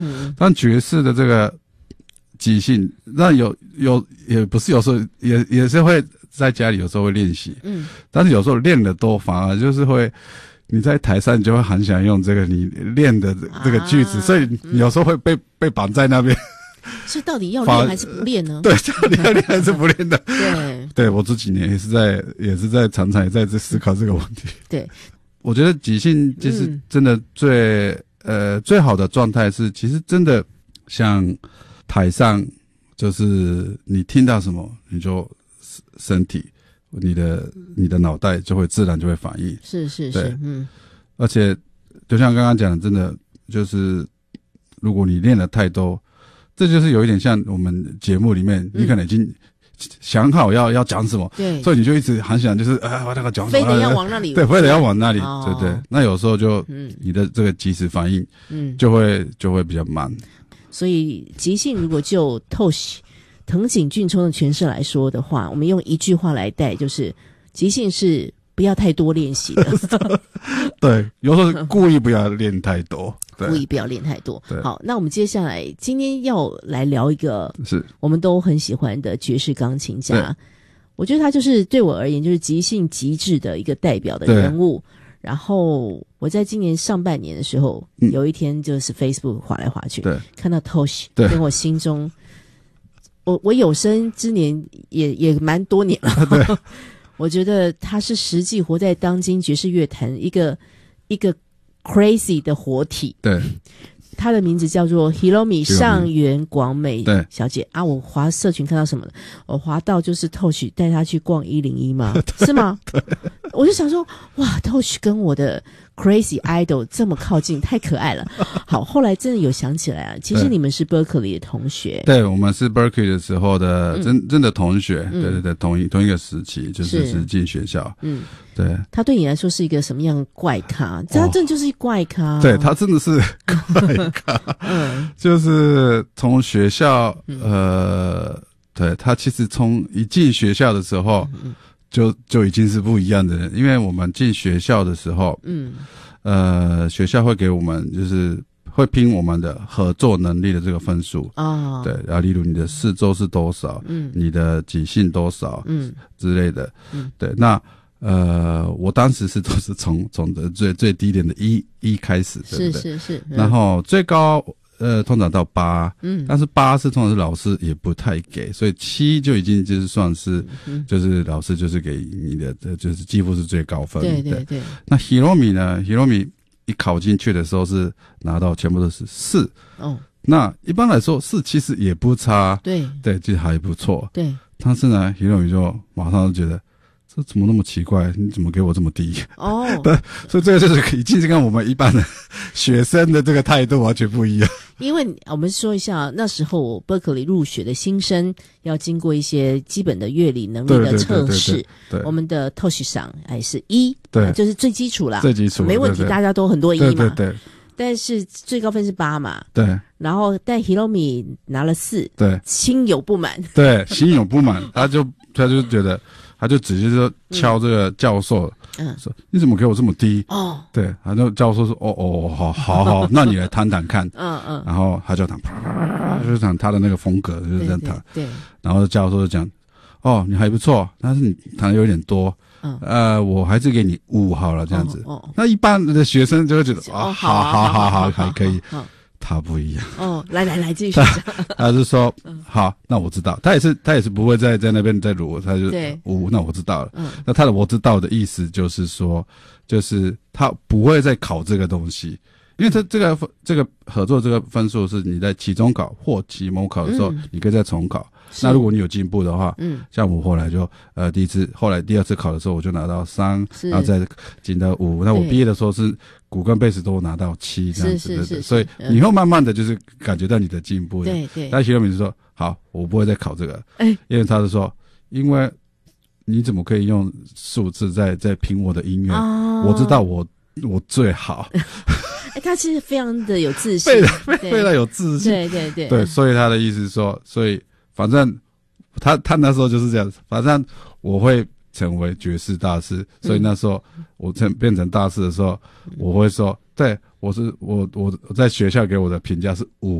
但爵士的这个即兴，那也不是有时候也是会在家里有时候会练习，但是有时候练得多，反而就是会你在台上你就会很想用这个你练的这个句子，所以你有时候会被绑在那边。 所以到底要练还是不练呢？ 对，到底要练还是不练的？对，我这几年也是在常常也在思考这个问题。 对， 我觉得即兴就是真的最好的状态是，其实真的像台上，就是你听到什么，你就身体，你的脑袋就会自然就会反应。 是， 对，而且就像刚刚讲的，真的就是如果你练的太多，这就是有一点像我们节目里面，你可能已经想好要讲什么， 对， 所以你就一直很想就是我那个讲什么， 非得要往那里， 对，非得要往那里，对。那有时候就你的这个即时反应，就会比较慢。 所以即兴如果就Toshi藤井俊冲的诠释来说的话，我们用一句话来带，就是即兴是不要太多练习的。 对，有时候故意不要练太多， 故意不要练太多。好，那我们接下来今天要来聊一个是我们都很喜欢的爵士钢琴家，我觉得他就是对我而言就是即兴极致的一个代表的人物。然后我在今年上半年的时候，有一天就是 Facebook 滑来滑去，看到 Toshi， 跟我心中，我有生之年也蛮多年了，我觉得他是实际活在当今爵士乐坛一个 crazy 的活体。 对， 他的名字叫做 Hiromi 上原广美小姐啊。我滑社群看到什么？我滑到就是 Toshi 带她去逛101吗？是吗？我就想说，哇 ，Toshi 跟我的 crazy idol 这么靠近，太可爱了。好，后来真的有想起来啊，其实你们是 Berkeley 的同学。 对，我们是 Berkeley 的时候的真的同学，对，同一个时期，就是进学校。对。他对你来说是一个什么样的怪咖？他真的就是一怪咖。 对，他真的是怪咖。就是从学校，对，他其实从一进学校的时候，就已经是不一样的人，因为我们进学校的时候，学校会给我们就是会拼我们的合作能力的这个分数对，然后例如你的4周是多少，你的即兴多少，之类的，对，那我当时都是从的最低点的一开始，对不对？是，然后最高。通常到8，但是8是通常是老师也不太给，所以7就已经就是算是，就是老师就是给你的，就是几乎是最高分。对。那 Hiromi 呢 ？Hiromi 一考进去的时候是拿到全部都是4。那一般来说4其实也不差，对，就还不错。对，但是呢 ，Hiromi 就马上就觉得。这怎么那么奇怪？你怎么给我这么低？对，所以这个就是已经是跟我们一般的学生的这个态度完全不一样。 因为我们说一下，那时候 Berkeley 入学的新生要经过一些基本的乐理能力的测试。对，我们的 Toshi 上还是1，对，就是最基础啦，最基础没问题，大家都很多1嘛。对。但是最高分是8嘛。对。然后但 Hiromi 拿了4，对，心有不满。对， 心有不满，他就觉得。他就直接就敲这个教授，说你怎么给我这么低？对，然后教授说好，那你来弹弹看。然后他就弹，就是弹他的那个风格，就是这样弹。对。然后教授就讲，你还不错，但是你弹的有点多。我还是给你5好了，这样子。那一般的学生就会觉得好，还可以。他不一样来继续讲。 他是说好，那我知道，他也是不会在那边再撸，他就5，那我知道了。那他的我知道的意思就是说，就是他不会再考这个东西，因为这个合作这个分数是你在期中考或期末考的时候，你可以再重考。那如果你有进步的话，像我后来就后来第2次考的时候，我就拿到3，然后再进到5。那我毕业的时候是鼓跟贝斯都拿到7这样子，对，所以你会慢慢的就是感觉到你的进步。对。但Hiromi就说好，我不会再考这个，因为他是说，因为你怎么可以用数字在评我的音乐？我知道我最好。 他其实非常的有自信， 非常有自信。对，所以他的意思是说，所以反正他那时候就是这样子，反正我会成为爵士大师，所以那时候我变成大师的时候，我会说，对，我在学校给我的评价是5